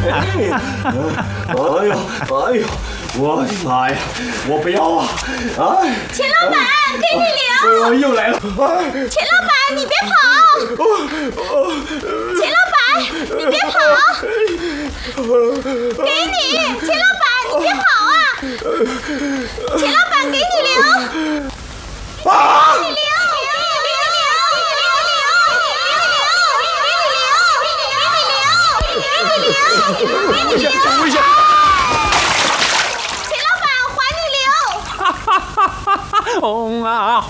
哎呦，我的妈呀！我不要啊！哎， 钱老板，给你留。 又来了！ 钱老板，你别跑！钱老板，你别跑！给你，钱老板，你别跑啊！钱老板，给你留。 啊！ 给你留。 危险！ 钱老板，还你留！ 红啊红！